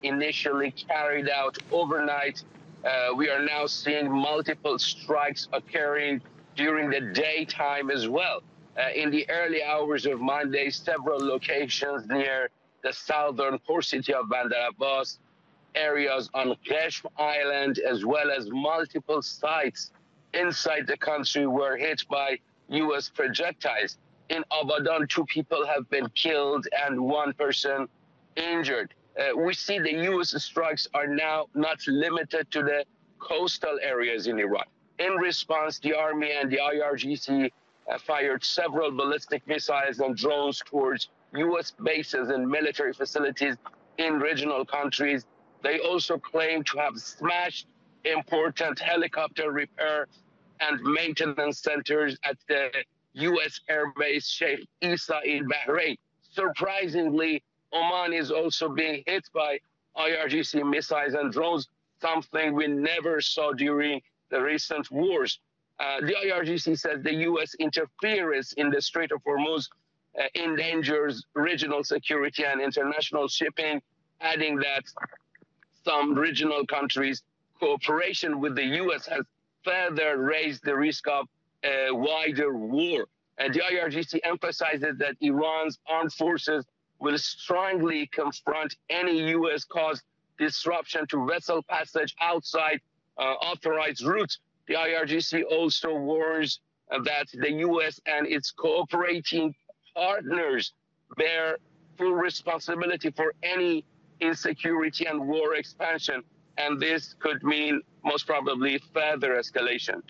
initially carried out overnight. We are now seeing multiple strikes occurring during the daytime as well. In the early hours of Monday, several locations near the southern port city of Bandar Abbas, areas on Qeshm Island, as well as multiple sites inside the country were hit by U.S. projectiles. In Abadan, 2 people have been killed and 1 person injured. We see the U.S. strikes are now not limited to the coastal areas in Iran. In response, the Army and the IRGC fired several ballistic missiles and drones towards U.S. bases and military facilities in regional countries. They also claim to have smashed important helicopter repair and maintenance centers at the U.S. Air Base Sheikh Issa in Bahrain. Surprisingly, Oman is also being hit by IRGC missiles and drones, something we never saw during the recent wars. The IRGC says the U.S. interference in the Strait of Hormuz endangers regional security and international shipping, adding that some regional countries' cooperation with the U.S. has further raised the risk of a wider war. And the IRGC emphasizes that Iran's armed forces will strongly confront any U.S.-caused disruption to vessel passage outside authorized routes. The IRGC also warns that the U.S. and its cooperating partners bear full responsibility for any insecurity and war expansion, and this could mean most probably further escalation.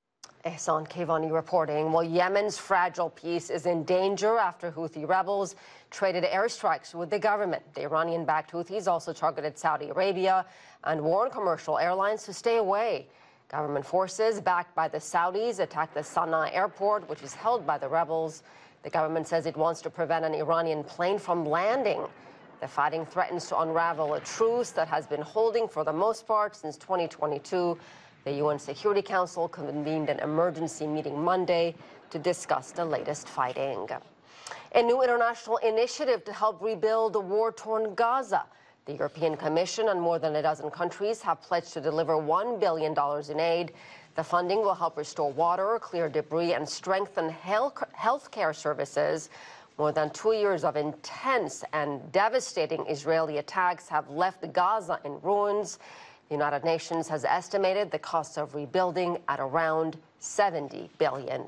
Ehsan Kevani reporting. Well, Yemen's fragile peace is in danger after Houthi rebels traded airstrikes with the government. The Iranian-backed Houthis also targeted Saudi Arabia and warned commercial airlines to stay away. Government forces backed by the Saudis attacked the Sana'a airport, which is held by the rebels. The government says it wants to prevent an Iranian plane from landing. The fighting threatens to unravel a truce that has been holding for the most part since 2022. The UN Security Council convened an emergency meeting Monday to discuss the latest fighting. A new international initiative to help rebuild the war-torn Gaza. The European Commission and more than a dozen countries have pledged to deliver $1 billion in aid. The funding will help restore water, clear debris, and strengthen health care services. More than 2 years of intense and devastating Israeli attacks have left Gaza in ruins. The United Nations has estimated the cost of rebuilding at around $70 billion.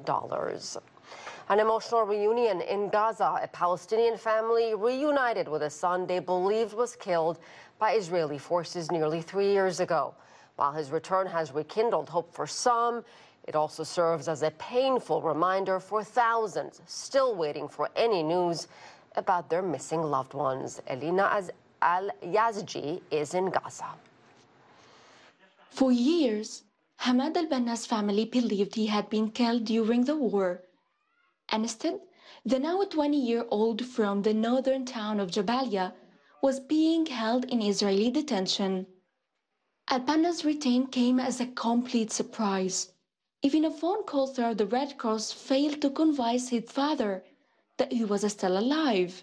An emotional reunion in Gaza. A Palestinian family reunited with a son they believed was killed by Israeli forces nearly 3 years ago. While his return has rekindled hope for some, it also serves as a painful reminder for thousands still waiting for any news about their missing loved ones. Elina Al-Yazji is in Gaza. For years, Hamad al-Banna's family believed he had been killed during the war. Instead, the now 20-year-old from the northern town of Jabalia was being held in Israeli detention. Al-Banna's return came as a complete surprise. Even a phone call through the Red Cross failed to convince his father that he was still alive.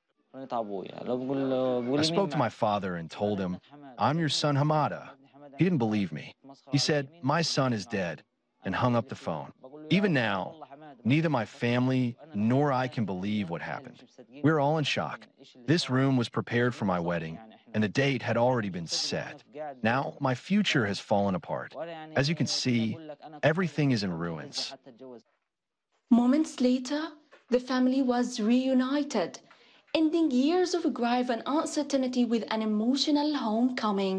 I spoke to my father and told him, "I'm your son Hamada." He didn't believe me. He said, "My son is dead," and hung up the phone. Even now, neither my family nor I can believe what happened. We're all in shock. This room was prepared for my wedding, and the date had already been set. Now, my future has fallen apart. As you can see, everything is in ruins. Moments later, the family was reunited, ending years of grief and uncertainty with an emotional homecoming.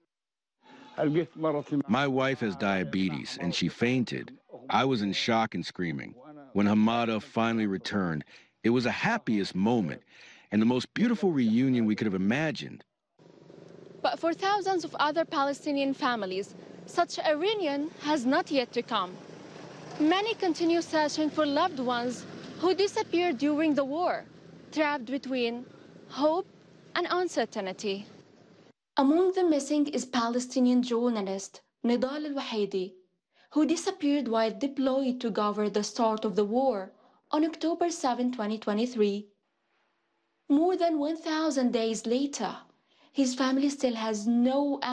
My wife has diabetes, and she fainted. I was in shock and screaming. When Hamada finally returned, it was the happiest moment and the most beautiful reunion we could have imagined. But for thousands of other Palestinian families, such a reunion has not yet to come. Many continue searching for loved ones who disappeared during the war, trapped between hope and uncertainty. Among the missing is Palestinian journalist Nidal Al-Wahidi, who disappeared while deployed to cover the start of the war on October 7, 2023. More than 1,000 days later, his family still has no